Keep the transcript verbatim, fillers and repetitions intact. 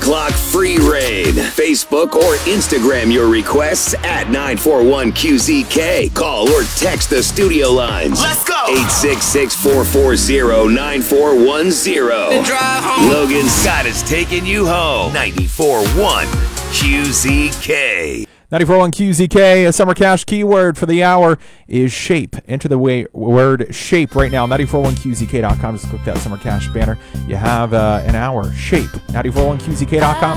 o'clock free raid. Facebook or Instagram your requests at nine four one Q Z K. Call or text the studio lines. Let's go! eight six six, four four zero, nine four one zero. Logan Scott is taking you home. ninety-four point one Q Z K. ninety-four point one Q Z K, a summer cash keyword for the hour is shape. Enter the way, word shape right now, ninety-four point one Q Z K dot com. Just click that summer cash banner. You have uh, an hour. Shape, ninety-four point one Q Z K dot com.